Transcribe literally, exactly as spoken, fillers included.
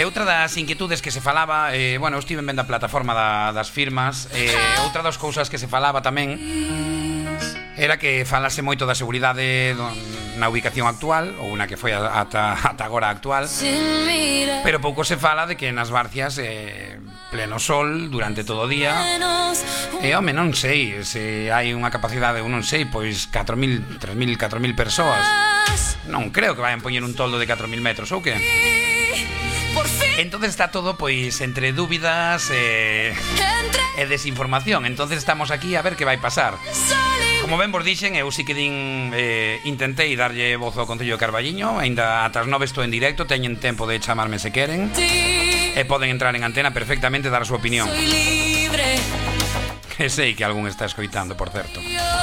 E outra das inquietudes que se falaba, eh, bueno, eu estive vendo a plataforma da, das firmas, eh, outra das cousas que se falaba tamén era que falase moito da seguridade do, na ubicación actual, ou na que foi ata, ata agora actual, pero pouco se fala de que nas Barcias eh, pleno sol durante todo o día. E home, non sei se hai unha capacidade, eu non sei, pois catro mil, tres mil, catro mil persoas. Non creo que vayan poñer un toldo de catro mil metros, ou que? Entonces está todo pois entre dúbidas e, e desinformación. Entonces estamos aquí a ver que vai pasar. Como ben vos dixen, eu si que din eh, intentei darlle voz ao Concello de Carballiño. Ainda ata as nove estou en directo, teñen tempo de chamarme se queren, e poden entrar en antena perfectamente e dar a súa opinión. Que sei que algún está escoitando, por certo.